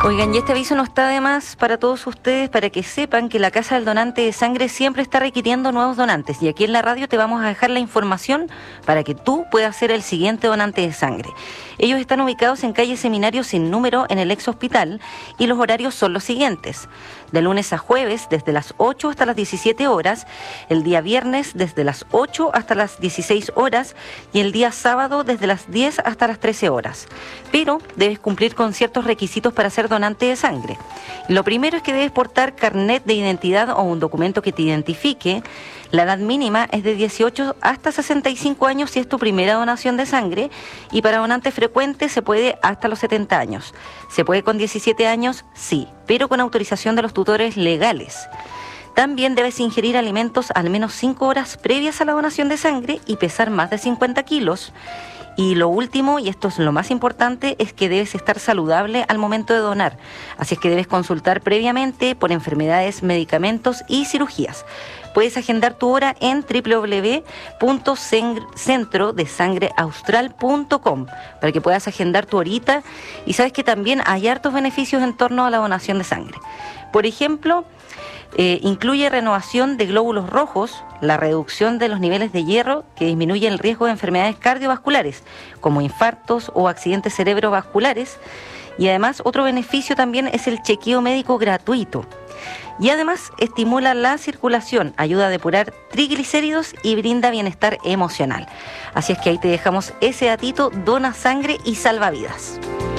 Oigan, y este aviso no está de más para todos ustedes, para que sepan que la Casa del Donante de Sangre siempre está requiriendo nuevos donantes, y aquí en la radio te vamos a dejar la información para que tú puedas ser el siguiente donante de sangre. Ellos están ubicados en calle Seminario sin número en el ex hospital, y los horarios son los siguientes: de lunes a jueves desde las 8 hasta las 17 horas, el día viernes desde las 8 hasta las 16 horas y el día sábado desde las 10 hasta las 13 horas. Pero debes cumplir con ciertos requisitos para ser donante de sangre. Lo primero es que debes portar carnet de identidad o un documento que te identifique. La edad mínima es de 18 hasta 65 años si es tu primera donación de sangre, y para donantes frecuentes se puede hasta los 70 años. ¿Se puede con 17 años? Sí, pero con autorización de los tutores legales. También debes ingerir alimentos al menos 5 horas previas a la donación de sangre y pesar más de 50 kilos. Y lo último, y esto es lo más importante, es que debes estar saludable al momento de donar. Así es que debes consultar previamente por enfermedades, medicamentos y cirugías. Puedes agendar tu hora en www.centrodesangreaustral.com para que puedas agendar tu horita. Y sabes que también hay hartos beneficios en torno a la donación de sangre. Por ejemplo, incluye renovación de glóbulos rojos, la reducción de los niveles de hierro, que disminuye el riesgo de enfermedades cardiovasculares, como infartos o accidentes cerebrovasculares. Y además, otro beneficio también es el chequeo médico gratuito. Y además, estimula la circulación, ayuda a depurar triglicéridos y brinda bienestar emocional. Así es que ahí te dejamos ese datito: dona sangre y salva vidas.